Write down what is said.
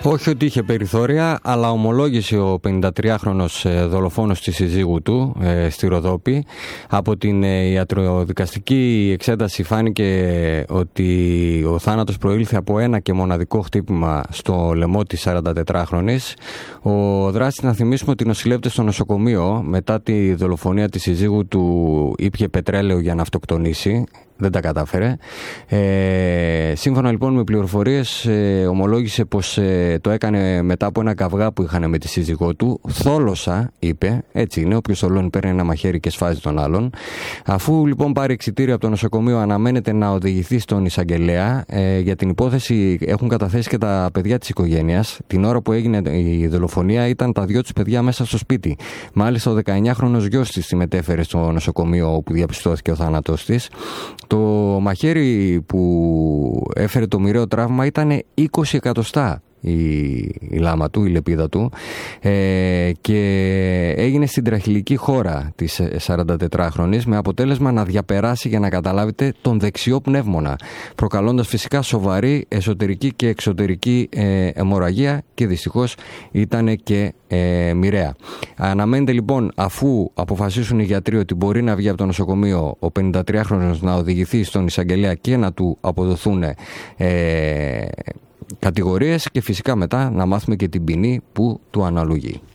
Όχι ότι είχε περιθώρια, αλλά ομολόγησε ο 53χρονος δολοφόνος της συζύγου του στη Ροδόπη. Από την ιατροδικαστική εξέταση φάνηκε ότι ο θάνατος προήλθε από ένα και μοναδικό χτύπημα στο λαιμό της 44χρονης. Ο δράστης, να θυμίσουμε ότι νοσηλεύεται στο νοσοκομείο. Μετά τη δολοφονία της συζύγου του ήπιε πετρέλαιο για να αυτοκτονήσει. Δεν τα κατάφερε. Σύμφωνα λοιπόν με πληροφορίες, ομολόγησε πως το έκανε μετά από ένα καυγά που είχαν με τη σύζυγό του. Θόλωσα, είπε. Έτσι είναι, όποιος θολώνει παίρνει ένα μαχαίρι και σφάζει τον άλλον. Αφού λοιπόν πάρει εξιτήριο από το νοσοκομείο, αναμένεται να οδηγηθεί στον εισαγγελέα. Για την υπόθεση έχουν καταθέσει και τα παιδιά της οικογένειας. Την ώρα που έγινε η δολοφονία ήταν τα δυο τους παιδιά μέσα στο σπίτι. Μάλιστα ο 19χρονος γιος της τη μετέφερε στο νοσοκομείο όπου διαπιστώθηκε ο θάνατος της. Το μαχαίρι που έφερε το μοιραίο τραύμα ήταν 20 εκατοστά η λάμα του, η λεπίδα του, και έγινε στην τραχηλική χώρα της 44χρονης, με αποτέλεσμα να διαπεράσει, για να καταλάβετε, τον δεξιό πνεύμονα, προκαλώντας φυσικά σοβαρή εσωτερική και εξωτερική αιμορραγία, και δυστυχώς ήταν και μοιραία. Αναμένεται λοιπόν, αφού αποφασίσουν οι γιατροί ότι μπορεί να βγει από το νοσοκομείο, ο 53χρονος να οδηγηθεί στον εισαγγελέα και να του αποδοθούν κατηγορίες, και φυσικά μετά να μάθουμε και την ποινή που του αναλογεί.